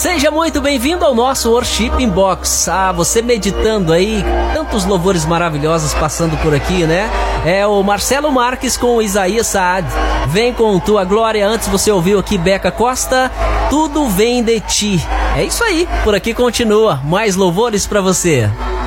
Seja muito bem-vindo ao nosso Worship Inbox. Você meditando aí, tantos louvores maravilhosos passando por aqui, né? É o Marcelo Marques com o Isaías Saad. Vem com tua glória. Antes você ouviu aqui Beca Costa, Tudo Vem de Ti. É isso aí, por aqui continua. Mais louvores pra você.